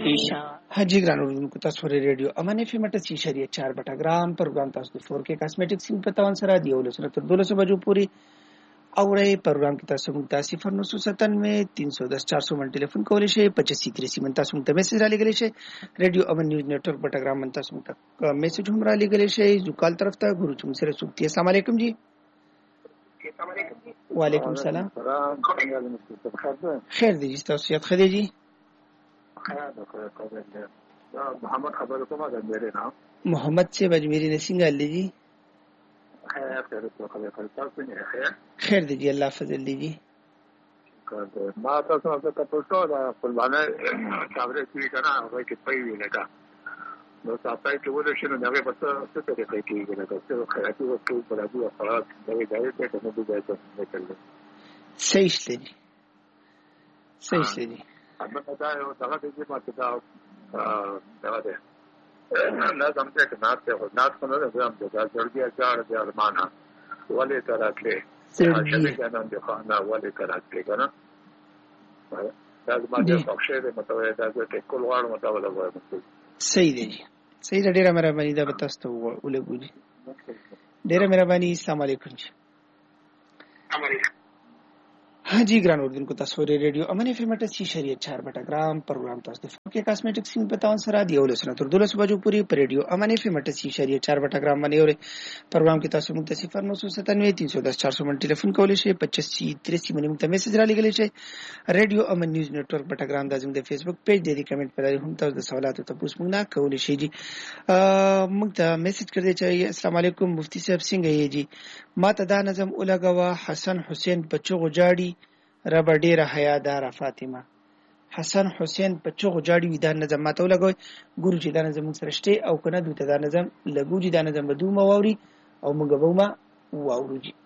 हाजी ग्रान उर्दू तस्वीर रेडियो अमन एफएम 88.4 ग्राम प्रोग्राम تاسو د 4K کاسمیټکس په توان سره دی ولسنه تر 12 بجو پوری اوري پروګرام کې تاسو موږ 0997 310 400 من ټلیفون کولای شئ 2530 من تاسو ته میسج را لګلی شئ ریډیو امن نیوز نیټورک پټګرام من تاسو ته میسج هم را لګلی شئ زوکال طرف ته ګورو چې موږ سره سوکتی السلام علیکم جی وعلیکم السلام خیر دی تاسو یاد خدای جی محمد خبر کومه ده میرے نام محمد سے اجمیری نسنگ علی جی خیر دی جی اللہ فضل دی جی ما تاسو ته تاسو دا قربانه صبر کی کنه هغه کې پي ویلګه نو تاسو ته ولې شنو دغه په څه ته کې کېږي دا څه خیاطي وکړو په دغه افراد دغه ځای ته کومه ځای ته وکړل صحیح دی صحیح دی اما دا یو دغه دې ماته دا ده نه سمته کې ناس کو نه زم دا جلدی اچار دې ارمانه ولې تراکله چې کنه د خانه ولې تراکله کنه دا ماته پښې دې متوي دا چې کول واړو متوي وایي صحیح دی صحیح ډیره مهرباني دا به تاسو ته ولګوي ډیره مهرباني السلام علیکم हाँ जी ग्रान उर्दू को तस्वीर रेडियो अमन एफएम 88.4 ग्राम प्रोग्राम तस्दीक के कॉस्मेटिक्स इन बतावन सरा दियो लेसन तो 12 बजे पूरी रेडियो अमन एफएम 88.4 ग्राम बने और प्रोग्राम के तस्दीक मुक्तसी फर 997 310 400 मन टेलीफोन कॉल से 2530 मन मुक्त मैसेज रा लगले छे रेडियो अमन न्यूज नेटवर्क बटाग्राम दाजम दे फेसबुक पेज दे कमेंट पर हम तो सवाल तो पूछ मंगना कॉल से जी मुक्त मैसेज कर दे चाहिए अस्सलाम वालेकुम मुफ्ती साहब सिंह है जी ما ته دا نظم ولګوا حسن حسین بچو جاړي رب ډیره حیادار فاطمه حسن حسین بچو جاړي دا نظم ما ته ولګوي ګورو چې دا نظم سره شته او کنه دوی ته دا نظم لګو دي دا نظم بدو ما ووري او موږ به ما وورو جی